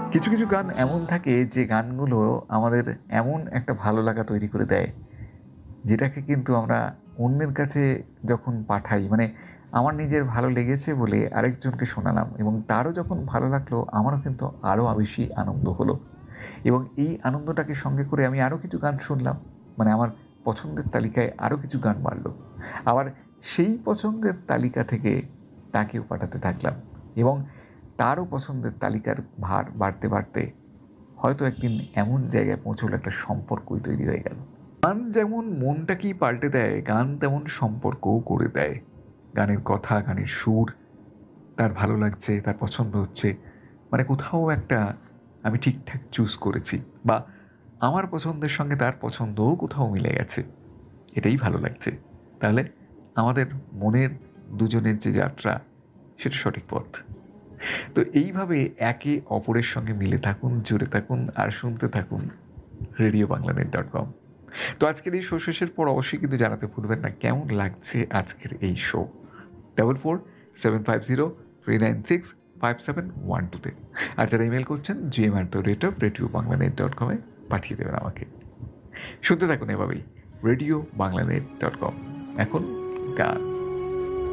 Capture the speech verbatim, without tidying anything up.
কিছু কিছু গান এমন থাকে যে গানগুলো আমাদের এমন একটা ভালো লাগা তৈরি করে দেয়, যেটাকে কিন্তু আমরা অন্যের কাছে যখন পাঠাই, মানে আমার নিজের ভালো লেগেছে বলে আরেকজনকে শোনালাম এবং তারও যখন ভালো লাগলো, আমারও কিন্তু আরও বেশি আনন্দ হলো এবং এই আনন্দটাকে সঙ্গে করে আমি আরও কিছু গান শুনলাম, মানে আমার পছন্দের তালিকায় আরও কিছু গান বাড়লো। আবার সেই পছন্দের তালিকা থেকে তাকেও পাঠাতে থাকলাম এবং তারও পছন্দের তালিকার ভার বাড়তে বাড়তে হয়তো একদিন এমন জায়গায় পৌঁছলো, একটা সম্পর্কই তৈরি হয়ে গেল। গান যেমন মনটাকেই পাল্টে দেয়, গান তেমন সম্পর্কও করে দেয়। গানের কথা, গানের সুর, তার ভালো লাগছে, তার পছন্দ হচ্ছে, মানে কোথাও একটা আমি ঠিকঠাক চুজ করেছি, বা আমার পছন্দের সঙ্গে তার পছন্দও কোথাও মিলে গেছে, এটাই ভালো লাগছে। তাহলে আমাদের মনের দুজনের যে যাত্রা, সেটা সঠিক পথ। তো এইভাবে একে অপরের সঙ্গে মিলে থাকুন, জুড়ে থাকুন আর শুনতে থাকুন রেডিও বাংলাদেশ ডট কম। তো আজকের এই শো শেষের পর অবশ্যই কিন্তু জানাতে ভুলবেন না কেমন লাগছে আজকের এই show. Double four seven five zero three nine six five seven one টুতে, আর যারা ইমেল করছেন GM at the rate of radio Bangladesh dot কমে পাঠিয়ে দেবেন আমাকে। শুনতে থাকুন এভাবেই রেডিও বাংলাদেশ ডট কম। এখন গান।